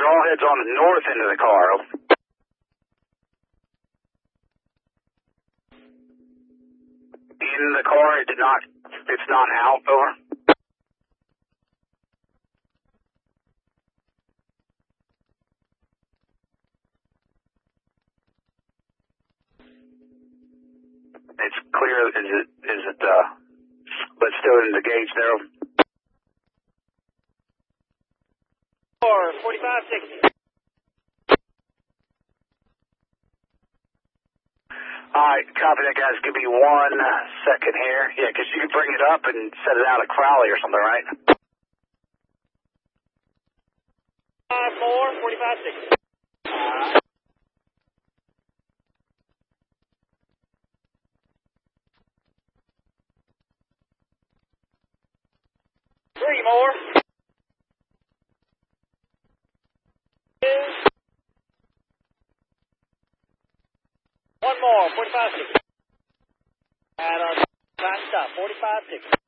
Roger, all heads on the north end of the car. In the car, it's not out, over. It's clear, but still in the gauge there. 4560. Alright, copy that, guys. Give me 1 second here. Yeah, because you can bring it up and set it out at Crowley or something, right? 4560. 3 more. 2. 1 more. 4560. And time stop. 4560.